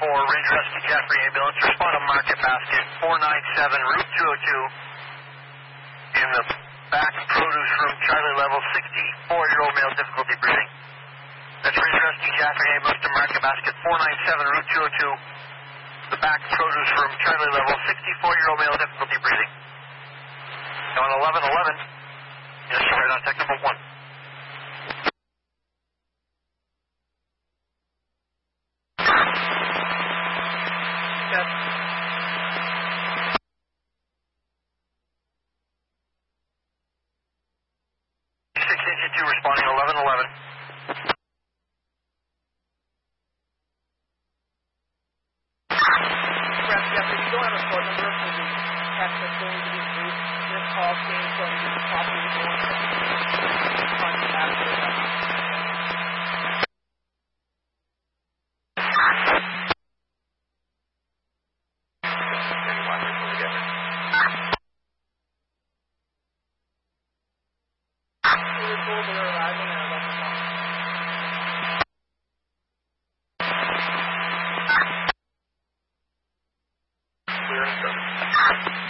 Ranger Rescue Jeffrey Ambulance. Respond to Market Basket 497, Route 202. In the back produce room, Charlie level, 64-year-old male, difficulty breathing. That's Ranger Rescue Jeffrey Ambulance to Market Basket 497, Route 202. The back produce room, Charlie level, 64-year-old male, difficulty breathing. On 1111, yes, right on tech number 1. Responding 1111. Correct, Jeff. If you don't have a phone number for the text that's going to be brief, this call came from the property owner. Clear and